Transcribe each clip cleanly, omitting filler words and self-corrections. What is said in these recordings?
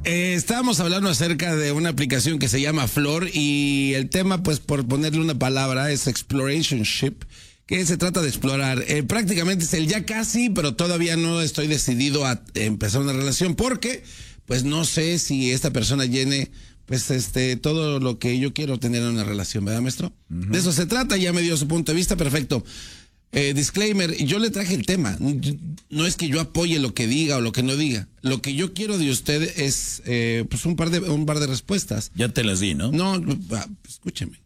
Estábamos hablando acerca de una aplicación que se llama Flor y el tema, pues por ponerle una palabra, es explorationship, que se trata de explorar. Prácticamente es el ya casi, pero todavía no estoy decidido a empezar una relación porque pues no sé si esta persona llene pues todo lo que yo quiero tener en una relación, ¿verdad, maestro? De eso se trata, ya me dio su punto de vista, perfecto. Disclaimer, yo le traje el tema. No es que yo apoye lo que diga o lo que no diga. Lo que yo quiero de usted es pues un par de respuestas. Ya te las di, ¿no? No, escúcheme.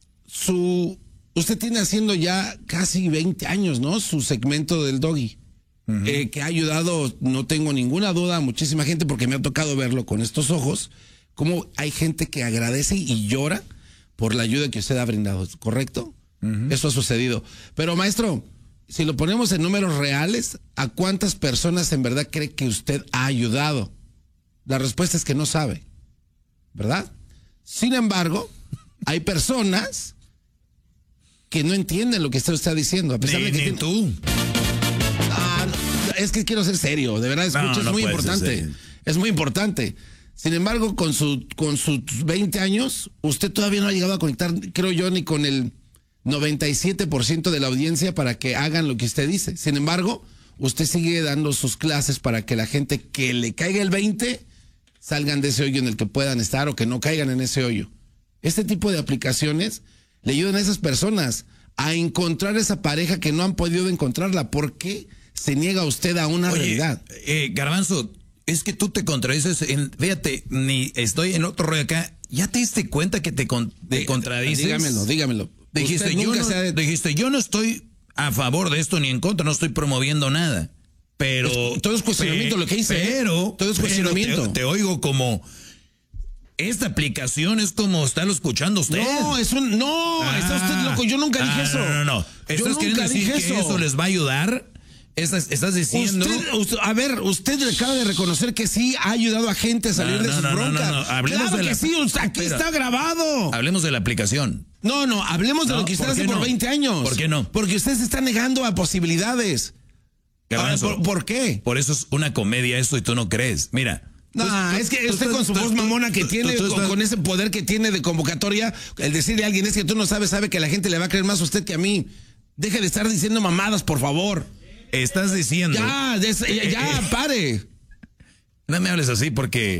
Usted tiene haciendo ya casi 20 años, ¿no? Su segmento del doggy. Que ha ayudado, no tengo ninguna duda, a muchísima gente, porque me ha tocado verlo con estos ojos, como hay gente que agradece y llora por la ayuda que usted ha brindado, ¿correcto? Eso ha sucedido. Pero, maestro, si lo ponemos en números reales, ¿a cuántas personas en verdad cree que usted ha ayudado? La respuesta es que no sabe, ¿verdad? Sin embargo, hay personas que no entienden lo que usted está diciendo, a pesar de que tú. Es que quiero ser serio, de verdad, escucha, es muy importante. Es muy importante. Sin embargo, con sus 20 años, usted todavía no ha llegado a conectar, creo yo, ni con el 97% de la audiencia para que hagan lo que usted dice. Sin embargo, usted sigue dando sus clases para que la gente que le caiga el 20 salgan de ese hoyo en el que puedan estar o que no caigan en ese hoyo. Este tipo de aplicaciones le ayudan a esas personas a encontrar esa pareja que no han podido encontrarla. ¿Por qué se niega usted a una realidad? Garbanzo, es que tú te contradices. Fíjate, ni estoy en otro rollo acá. ¿Ya te diste cuenta que te contradices? Dígamelo. Dijiste, yo no estoy a favor de esto ni en contra, no estoy promoviendo nada. Pero todo es cuestionamiento lo que hice. Todo es cuestionamiento. Te oigo como esta aplicación es como estarlo escuchando usted. No, está usted loco. Yo nunca dije eso. No. ¿Estás queriendo decir que eso les va a ayudar? Estás diciendo. Usted acaba de reconocer que sí ha ayudado a gente a salir de sus broncas. No. Hablemos claro que sí, aquí está grabado. Hablemos de la aplicación. No, hablemos de lo que usted hace por 20 años. ¿Por qué no? Porque usted se está negando a posibilidades. Garbanzo, ¿Por qué? Por eso es una comedia esto y tú no crees. Mira. Es que usted con su voz mamona que tiene, con ese poder que tiene de convocatoria, el decirle a alguien es que tú no sabes, sabe que la gente le va a creer más a usted que a mí. Deje de estar diciendo mamadas, por favor. Estás diciendo. Ya, pare. No me hables así porque.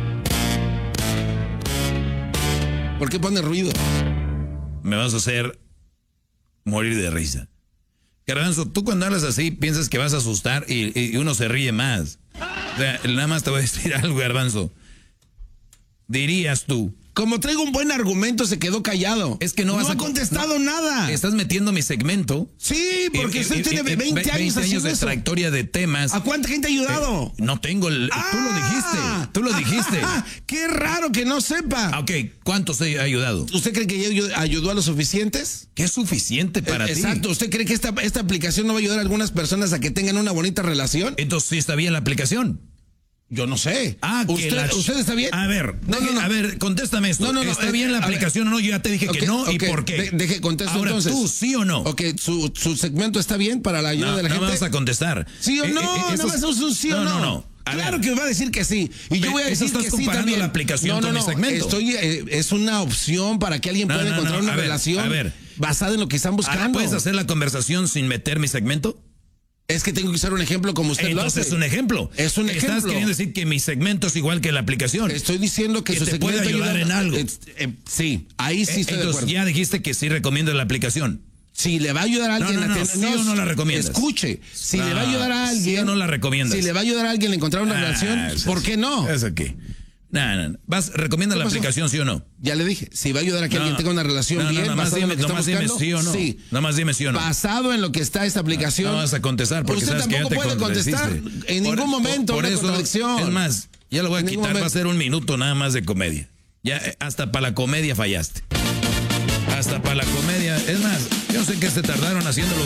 ¿Por qué pone ruido? Me vas a hacer morir de risa. Garbanzo, tú cuando hablas así piensas que vas a asustar y uno se ríe más. O sea, nada más te voy a decir algo, Garbanzo. Dirías tú. Como traigo un buen argumento, se quedó callado. Es que no ha contestado nada. Estás metiendo mi segmento. Sí, porque usted tiene 20 años de trayectoria de temas. ¿A cuánta gente ha ayudado? No tengo el... Tú lo dijiste. Qué raro que no sepa. Ok, ¿cuántos he ayudado? ¿Usted cree que ayudó a los suficientes? ¿Qué es suficiente para ti? Exacto. ¿Usted cree que esta aplicación no va a ayudar a algunas personas a que tengan una bonita relación? Entonces sí está bien la aplicación. Yo no sé. ¿Usted está bien? A ver, a ver, contéstame esto. ¿Está bien la aplicación o no? Yo ya te dije que no. ¿Y por qué? Contesto ahora entonces. ¿Tú sí o no? Ok, ¿su segmento está bien para la ayuda de la gente? No vas a contestar. ¿Sí o no? No vas a un sí o no. No. Claro que va a decir que sí. Y yo voy a decir que sí también. comparando la aplicación con mi segmento. Es una opción para que alguien pueda encontrar una relación basada en lo que están buscando. ¿Puedes hacer la conversación sin meter mi segmento? Es que tengo que usar un ejemplo como usted lo hace. Entonces es un ejemplo. Es un ejemplo. Estás queriendo decir que mi segmento es igual que la aplicación. Estoy diciendo que su te segmento puede ayudar en algo. Sí, ahí sí estoy de acuerdo. Ya dijiste que sí recomiendo la aplicación. Si le va a ayudar a alguien ¿Sí o no la recomiendas? Escuche, si le va a ayudar a alguien, ¿sí o no la recomiendas? Si le va a ayudar a alguien a encontrar una relación, ¿por qué no? Eso qué. No. ¿Recomiendas la aplicación, sí o no? Ya le dije, si va a ayudar a que alguien tenga una relación bien, basado en lo que está buscando, dime sí o no. Sí. Nomás dime sí o no. Basado en lo que está esta aplicación. No vas a contestar porque usted sabes que ya te puede contestar en ningún momento por una eso, contradicción. Es más, ya lo voy a quitar, va a ser un minuto nada más de comedia. Ya hasta para la comedia fallaste. Hasta para la comedia. Es más, yo sé que se tardaron haciéndolo.